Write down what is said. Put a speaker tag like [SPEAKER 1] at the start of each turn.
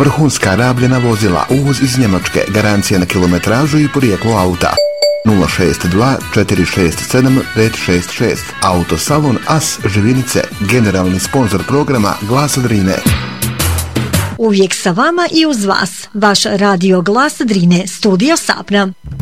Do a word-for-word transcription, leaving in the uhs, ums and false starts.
[SPEAKER 1] vrhunska rabljena vozila, uvoz iz Njemačke, garancija na kilometražu i porijeklo auta. nula šest dva četiri šest sedam pet šest šest. Autosalon As Živinice, generalni sponzor programa Glas Drine.
[SPEAKER 2] Uvijek sa vama i uz vas, vaš radio Glas Drine, studio Sapna.